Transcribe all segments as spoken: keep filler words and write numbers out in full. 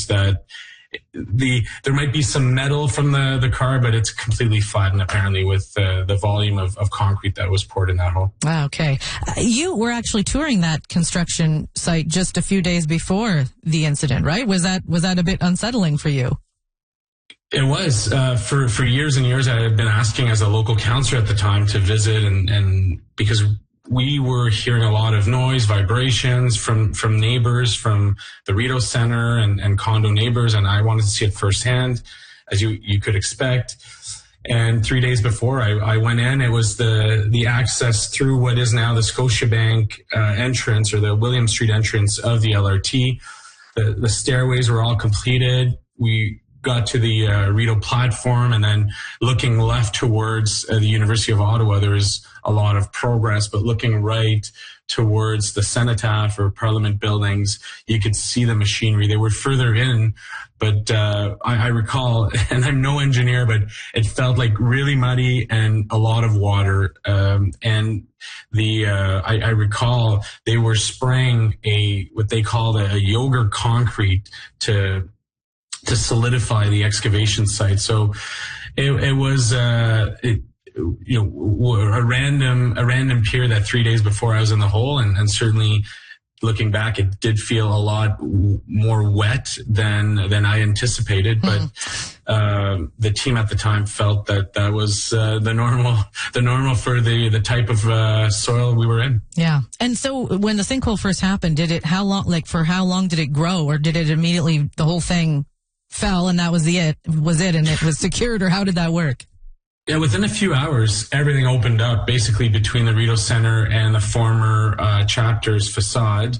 that the there might be some metal from the, the car, but it's completely flattened apparently with uh, the volume of, of concrete that was poured in that hole. Wow, okay. Uh, you were actually touring that construction site just a few days before the incident, right? Was that was that a bit unsettling for you? It was. Uh, for, for years and years, I had been asking as a local councillor at the time to visit, and, and because we were hearing a lot of noise, vibrations from, from neighbors, from the Rideau Centre and, and condo neighbors, and I wanted to see it firsthand, as you, you could expect. And three days before I, I went in, it was the, the access through what is now the Scotiabank uh, entrance, or the William Street entrance of the L R T. The, the stairways were all completed. We got to the uh, Rideau platform, and then looking left towards uh, the University of Ottawa, there was a lot of progress, but looking right towards the Cenotaph or Parliament buildings, you could see the machinery. They were further in, but uh, I, I recall, and I'm no engineer, but it felt like really muddy and a lot of water. Um, and the uh, I, I recall they were spraying a what they called a, a yogurt concrete to to solidify the excavation site. So it, it was, uh, it, you know, a random, a random pier that three days before I was in the hole. And, and certainly looking back, it did feel a lot w- more wet than, than I anticipated. Mm-hmm. But, uh, the team at the time felt that that was, uh, the normal, the normal for the, the type of, uh, soil we were in. Yeah. And so when the sinkhole first happened, did it, how long, like for how long did it grow, or did it immediately, the whole thing fell and that was the it was it and it was secured, or how did that work? Yeah, within a few hours, everything opened up basically between the Rideau Centre and the former uh, chapter's facade.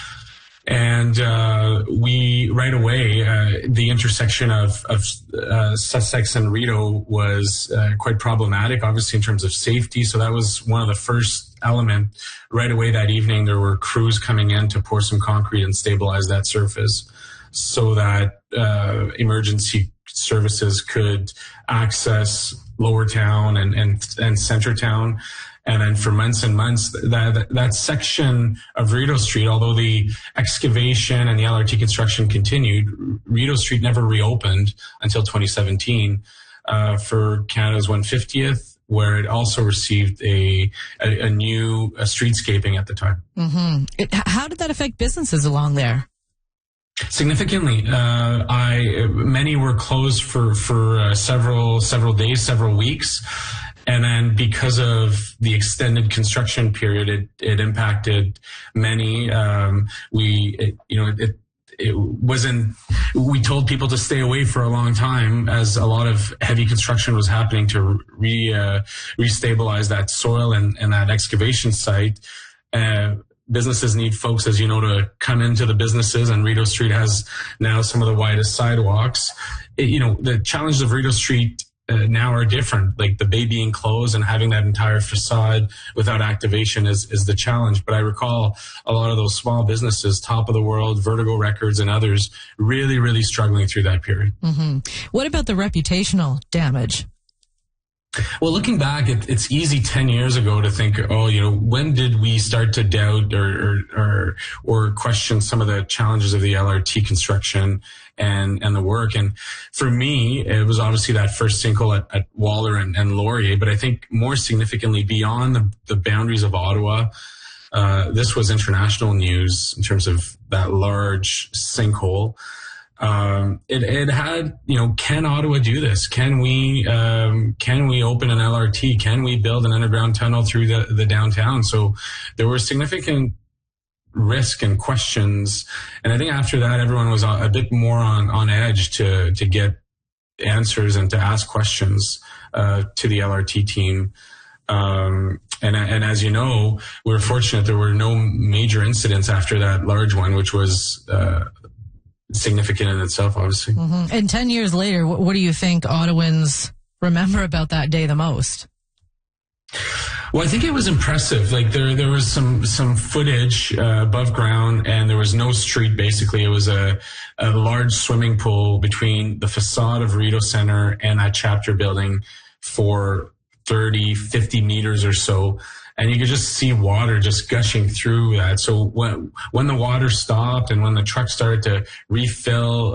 And uh, we, right away, uh, the intersection of, of uh, Sussex and Rideau was uh, quite problematic, obviously in terms of safety. So that was one of the first element. Right away that evening, there were crews coming in to pour some concrete and stabilize that surface, so that uh, emergency services could access Lower Town and, and, and Centre Town. And then for months and months, that, that, that section of Rideau Street, although the excavation and the L R T construction continued, Rideau Street never reopened until twenty seventeen uh, for Canada's one hundred fiftieth, where it also received a, a, a new a streetscaping at the time. Mm-hmm. It, how did that affect businesses along there? Significantly, uh, I many were closed for for uh, several several days, several weeks, and then because of the extended construction period, it it impacted many. Um, we, it, you know, it it wasn't. We told people to stay away for a long time, as a lot of heavy construction was happening to re uh, restabilize that soil and and that excavation site. Uh, Businesses need folks, as you know, to come into the businesses, and Rideau Street has now some of the widest sidewalks. It, you know, the challenges of Rideau Street uh, now are different. Like the bay being closed and having that entire facade without activation is, is the challenge. But I recall a lot of those small businesses, Top of the World, Vertigo Records, and others, really, really struggling through that period. Mm-hmm. What about the reputational damage? Well, looking back, it, it's easy ten years ago to think, oh, you know, when did we start to doubt or, or, or, or question some of the challenges of the L R T construction and, and the work? And for me, it was obviously that first sinkhole at, at Waller and, and Laurier, but I think more significantly beyond the, the boundaries of Ottawa, uh, this was international news in terms of that large sinkhole. Um, it, it had, you know, can Ottawa do this? Can we, um, can we open an L R T? Can we build an underground tunnel through the, the downtown? So there were significant risk and questions. And I think after that, everyone was a bit more on, on edge to, to get answers and to ask questions, uh, to the L R T team. Um, and, and as you know, we were fortunate there were no major incidents after that large one, which was, uh, significant in itself, obviously. Mm-hmm. And ten years later, what, what do you think Ottawans remember about that day the most? Well, I think it was impressive. Like there, there was some, some footage uh, above ground, and there was no street. Basically, it was a, a large swimming pool between the facade of Rideau Centre and that chapter building for thirty, fifty meters or so. And you could just see water just gushing through that. So when, when the water stopped and when the truck started to refill